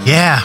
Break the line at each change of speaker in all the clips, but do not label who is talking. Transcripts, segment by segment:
Yeah.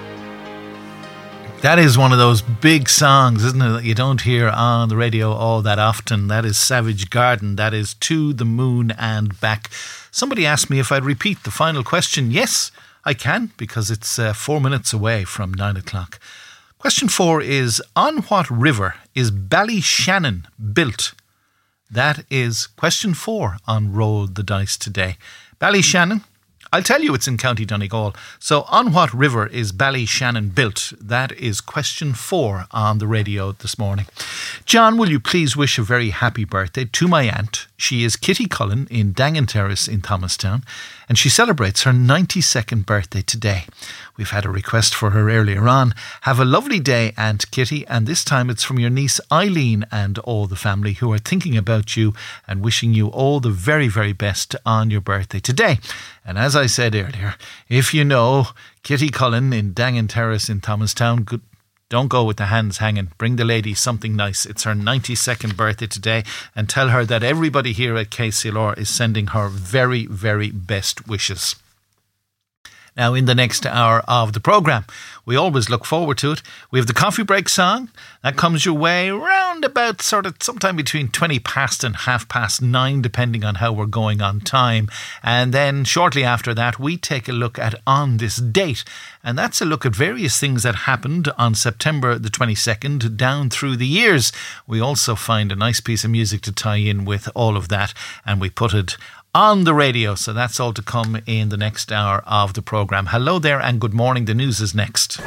That is one of those big songs, isn't it, that you don't hear on the radio all that often. That is Savage Garden. That is To the Moon and Back. Somebody asked me if I'd repeat the final question. Yes, I can, because it's 4 minutes away from 9 o'clock. Question 4 is, on what river is Ballyshannon built? That is question 4 on Roll the Dice today. Ballyshannon, I'll tell you it's in County Donegal. So on what river is Ballyshannon built? That is question 4 on the radio this morning. John, will you please wish a very happy birthday to my aunt? She is Kitty Cullen in Dangan Terrace in Thomastown, and she celebrates her 92nd birthday today. We've had a request for her earlier on. Have a lovely day, Aunt Kitty, and this time it's from your niece Eileen and all the family who are thinking about you and wishing you all the very, very best on your birthday today. And as I said earlier, if you know Kitty Cullen in Dangan Terrace in Thomastown, don't go with the hands hanging. Bring the lady something nice. It's her 92nd birthday today, and tell her that everybody here at KCLR is sending her very, very best wishes. Now, in the next hour of the programme, we always look forward to it. We have the coffee break song. That comes your way round about sort of sometime between 20 past and 9:30, depending on how we're going on time. And then shortly after that, we take a look at On This Date. And that's a look at various things that happened on September the 22nd down through the years. We also find a nice piece of music to tie in with all of that, and we put it on the radio. So that's all to come in the next hour of the programme. Hello there and good morning. The news is next.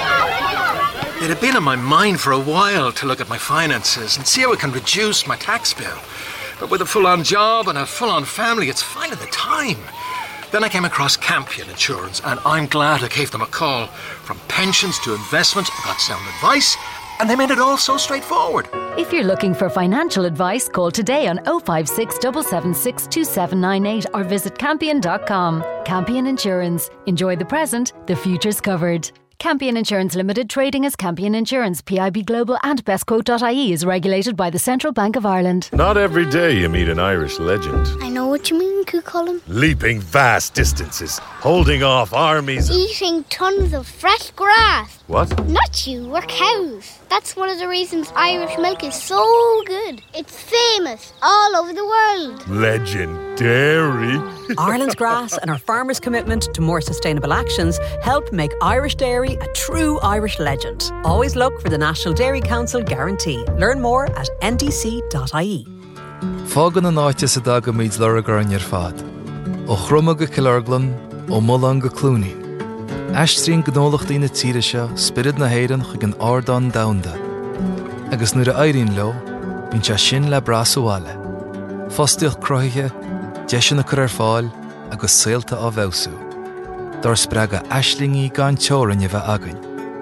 It had been on my mind for a while to look at my finances and see how I can reduce my tax bill. But with a full-on job and a full-on family, it's finding the time. Then I came across Campion Insurance, and I'm glad I gave them a call. From pensions to investment, I got sound advice, and they made it all so straightforward.
If you're looking for financial advice, call today on 056 776 2798 or visit Campion.com. Campion Insurance. Enjoy the present, the future's covered. Campion Insurance Limited, trading as Campion Insurance, PIB Global and bestquote.ie is regulated by the Central Bank of Ireland.
Not every day you meet an Irish legend.
I know what you mean, Cucullin.
Leaping vast distances, holding off armies.
Eating tons of fresh grass.
What?
Not you, we're cows. That's one of the reasons Irish milk is so good. It's famous all over the world.
Legendary.
Ireland's grass and our farmers' commitment to more sustainable actions help make Irish dairy a true Irish legend. Always look for the National Dairy Council guarantee. Learn more at ndc.ie.
Fágan an áite sa daga míid luragar an ar fad. Ó chruma go Killarglan, ó Mullan go Clooney. Aistrín gnólachtaí na tíre seo, spirid na héireann chuig an ardán damhanda. Agus nuair a éiríonn leo, bíonn sé sin le brasúáile. Fostaíocht cruthaithe, deise na cur ar fáil, agus saolta á bhebhsú. Dar spreaga aislingaí gan teorann a bheith againn.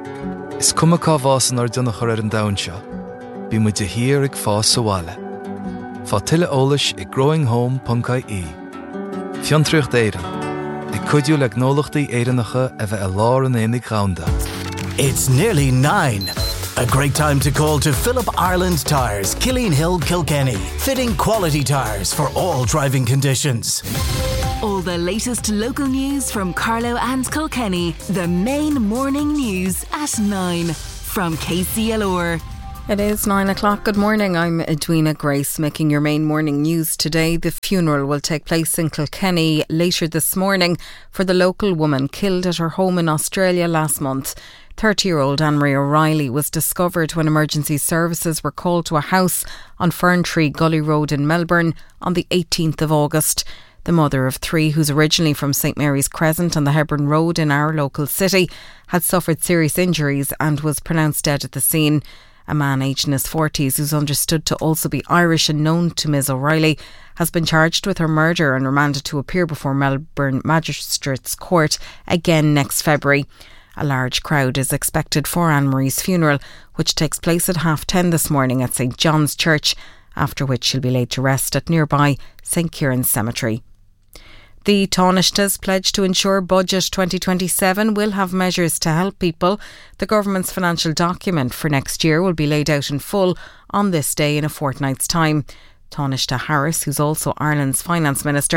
Is cuma cá bhásan ar duna chur ar an damhan seo, bí mu de hir ag fás súáile. Fá tuile eolais I growinghome.ie. Fiontraocht éireann. Could you like gnólachtaí éireannacha a bheith a lár an énig ghaunda?
It's nearly 9. A great time to call to Philip Ireland Tyres, Killeen Hill, Kilkenny. Fitting quality tyres for all driving conditions.
All the latest local news from Carlow and Kilkenny. The main morning news at 9 from KCLR.
It is 9 o'clock. Good morning. I'm Edwina Grace, making your main morning news today. The funeral will take place in Kilkenny later this morning for the local woman killed at her home in Australia last month. 30-year-old Anne-Marie O'Reilly was discovered when emergency services were called to a house on Ferntree Gully Road in Melbourne on the 18th of August. The mother of 3, who's originally from St Mary's Crescent on the Hebron Road in our local city, had suffered serious injuries and was pronounced dead at the scene. A man aged in his 40s, who's understood to also be Irish and known to Ms O'Reilly, has been charged with her murder and remanded to appear before Melbourne Magistrates Court again next February. A large crowd is expected for Anne-Marie's funeral, which takes place at 10:30 this morning at St John's Church, after which she'll be laid to rest at nearby St Kieran's Cemetery. The Taoiseach's pledge to ensure Budget 2027 will have measures to help people. The government's financial document for next year will be laid out in full on this day in a fortnight's time. Taoiseach Harris, who's also Ireland's Finance Minister,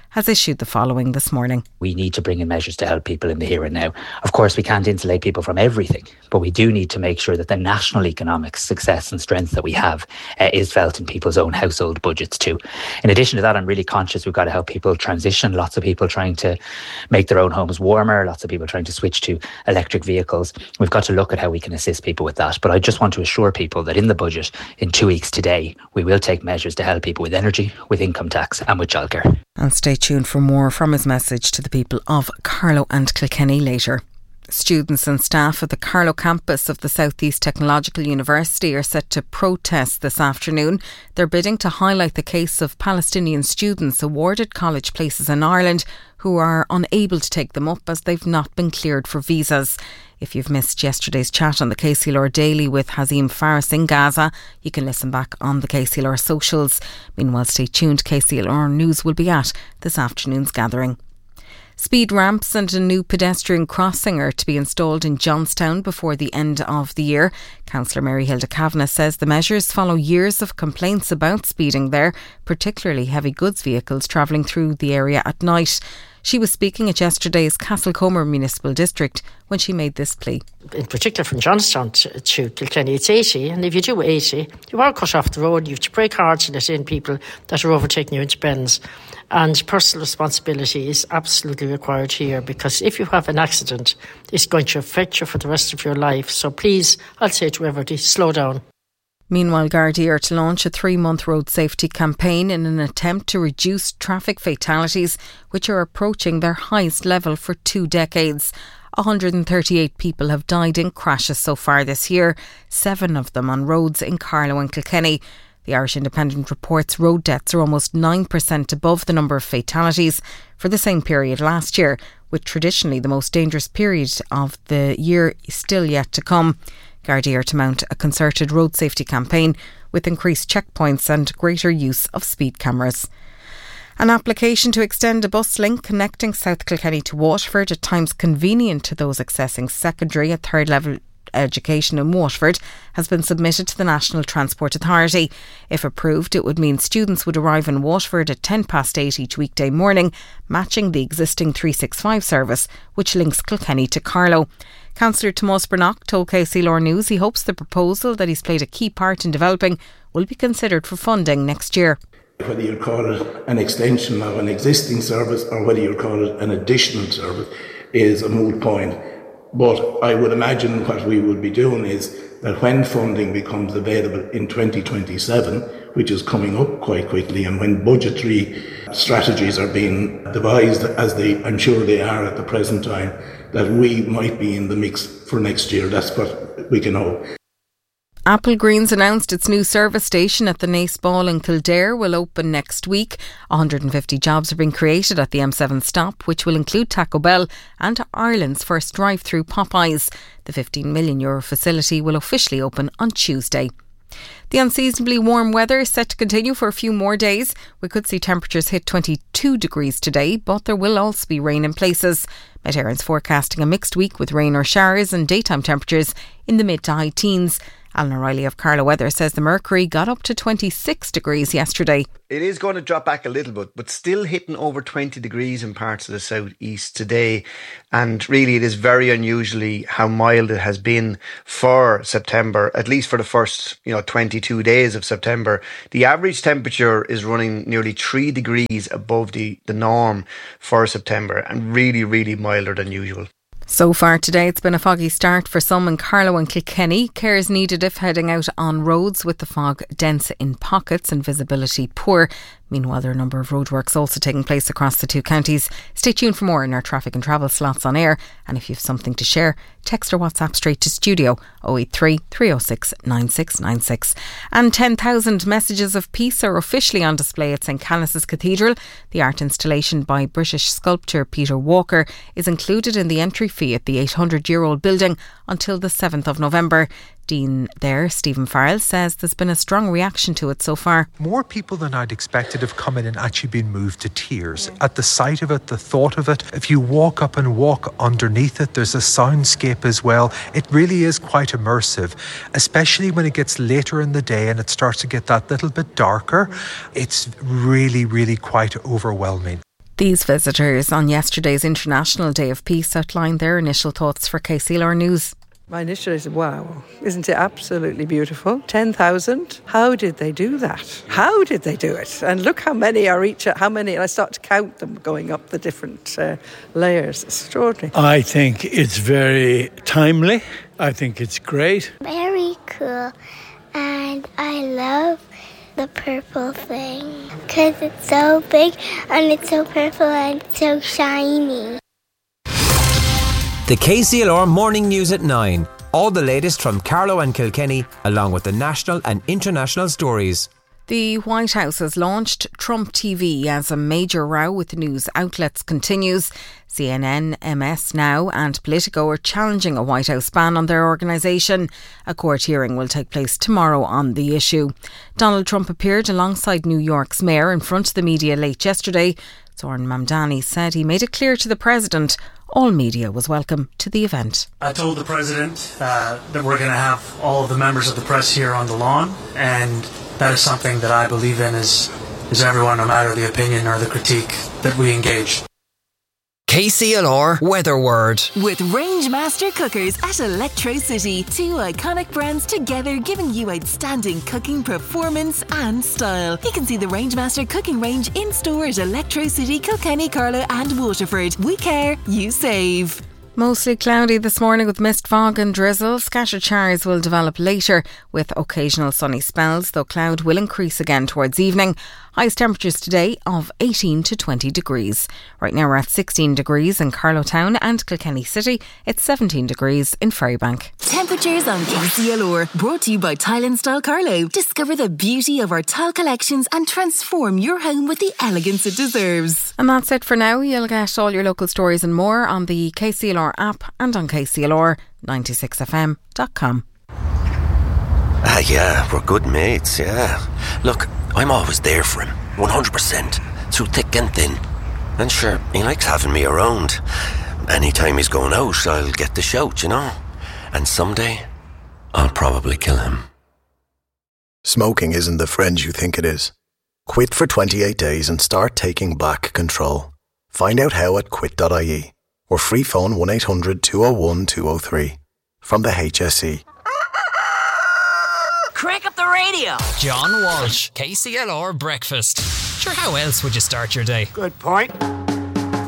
has issued the following this morning.
We need to bring in measures to help people in the here and now. Of course, we can't insulate people from everything, but we do need to make sure that the national economic success and strength that we have is felt in people's own household budgets too. In addition to that, I'm really conscious we've got to help people transition. Lots of people trying to make their own homes warmer, lots of people trying to switch to electric vehicles. We've got to look at how we can assist people with that. But I just want to assure people that in the budget, in 2 weeks today, we will take measures to help people with energy, with income tax and with childcare.
And stay tuned for more from his message to the people of Carlow and Kilkenny later. Students and staff at the Carlow campus of the South East Technological University are set to protest this afternoon. They're bidding to highlight the case of Palestinian students awarded college places in Ireland who are unable to take them up as they've not been cleared for visas. If you've missed yesterday's chat on the KCLR Daily with Hazim Faris in Gaza, you can listen back on the KCLR socials. Meanwhile, stay tuned. KCLR News will be at this afternoon's gathering. Speed ramps and a new pedestrian crossing are to be installed in Johnstown before the end of the year. Councillor Mary Hilda Kavanagh says the measures follow years of complaints about speeding there, particularly heavy goods vehicles travelling through the area at night. She was speaking at yesterday's Castlecomer Municipal District when she made this plea.
In particular from Johnstown to Kilkenny, it's 80, and if you do 80, you are cut off the road. You have to brake hard to let in people that are overtaking you into bends. And personal responsibility is absolutely required here, because if you have an accident, it's going to affect you for the rest of your life. So please, I'll say to everybody, slow down.
Meanwhile, Gardaí are to launch a 3-month road safety campaign in an attempt to reduce traffic fatalities, which are approaching their highest level for 2 decades. 138 people have died in crashes so far this year, 7 of them on roads in Carlow and Kilkenny. The Irish Independent reports road deaths are almost 9% above the number of fatalities for the same period last year, with traditionally the most dangerous period of the year still yet to come. Gardaí are to mount a concerted road safety campaign with increased checkpoints and greater use of speed cameras. An application to extend a bus link connecting South Kilkenny to Waterford at times convenient to those accessing secondary at third level education in Waterford has been submitted to the National Transport Authority. If approved, it would mean students would arrive in Waterford at 8:10 each weekday morning, matching the existing 365 service, which links Kilkenny to Carlow. Councillor Tomás Breathnach told KCLR News he hopes the proposal that he's played a key part in developing will be considered for funding next year.
Whether you call it an extension of an existing service or whether you call it an additional service is a moot point. But I would imagine what we would be doing is that when funding becomes available in 2027, which is coming up quite quickly, and when budgetary strategies are being devised, as I'm sure they are at the present time, that we might be in the mix for next year. That's what we can hope.
Applegreens announced its new service station at the Naas Ball in Kildare will open next week. 150 jobs are being created at the M7 stop, which will include Taco Bell and Ireland's first drive-through Popeyes. The €15 million facility will officially open on Tuesday. The unseasonably warm weather is set to continue for a few more days. We could see temperatures hit 22 degrees today, but there will also be rain in places. Met Éireann's forecasting a mixed week with rain or showers and daytime temperatures in the mid to high teens. Alan O'Reilly of Carlow Weather says the mercury got up to 26 degrees yesterday.
It is going to drop back a little bit, but still hitting over 20 degrees in parts of the southeast today. And really, it is very unusually how mild it has been for September, at least for the first 22 days of September. The average temperature is running nearly 3 degrees above the norm for September, and really, really milder than usual.
So far today, it's been a foggy start for some in Carlow and Kilkenny. Care is needed if heading out on roads with the fog dense in pockets and visibility poor. Meanwhile, there are a number of roadworks also taking place across the 2 counties. Stay tuned for more in our traffic and travel slots on air. And if you have something to share, text or WhatsApp straight to studio 083 306 9696. And 10,000 messages of peace are officially on display at St Canice's Cathedral. The art installation by British sculptor Peter Walker is included in the entry fee at the 800-year-old building until the 7th of November. Dean there, Stephen Farrell, says there's been a strong reaction to it so far.
More people than I'd expected have come in and actually been moved to tears at the sight of it, the thought of it. If you walk up and walk underneath it, there's a soundscape as well. It really is quite immersive, especially when it gets later in the day and it starts to get that little bit darker. It's really, really quite overwhelming.
These visitors on yesterday's International Day of Peace outlined their initial thoughts for KCLR News.
My initial is, wow, isn't it absolutely beautiful? 10,000? How did they do that? How did they do it? And look how many are each, how many, and I start to count them going up the different layers. Extraordinary.
I think it's very timely. I think it's great.
Very cool. And I love the purple thing because it's so big and it's so purple and it's so shiny.
The KCLR Morning News at 9. All the latest from Carlow and Kilkenny, along with the national and international stories.
The White House has launched Trump TV as a major row with the news outlets continues. CNN, MS Now and Politico are challenging a White House ban on their organisation. A court hearing will take place tomorrow on the issue. Donald Trump appeared alongside New York's mayor in front of the media late yesterday. Zoran Mamdani said he made it clear to the president all media was welcome to the event.
I told the president that we're going to have all of the members of the press here on the lawn, and that is something that I believe in is everyone, no matter the opinion or the critique, that we engage.
KCLR Weather Word.
With Rangemaster Cookers at Electro City. 2 iconic brands together giving you outstanding cooking performance and style. You can see the Rangemaster cooking range in store at Electro City, Kilkenny, Carlow and Waterford. We care, you save.
Mostly cloudy this morning with mist, fog and drizzle. Scattered showers will develop later with occasional sunny spells, though cloud will increase again towards evening. Highest temperatures today of 18 to 20 degrees. Right now we're at 16 degrees in Carlow Town and Kilkenny City. It's 17 degrees in Ferrybank.
Temperatures on KCLR. Brought to you by Tile and Style Carlow. Discover the beauty of our tile collections and transform your home with the elegance it deserves.
And that's it for now. You'll get all your local stories and more on the KCLR app and on KCLR96fm.com.
Yeah, we're good mates, yeah. Look, I'm always there for him, 100%, through thick and thin. And sure, he likes having me around. Anytime he's going out, I'll get the shout, you know. And someday, I'll probably kill him.
Smoking isn't the friend you think it is. Quit for 28 days and start taking back control. Find out how at quit.ie or free phone 1800 201 203 from the HSE.
Crank up the radio. John Walsh, KCLR Breakfast. Sure, how else would you start your day?
Good point.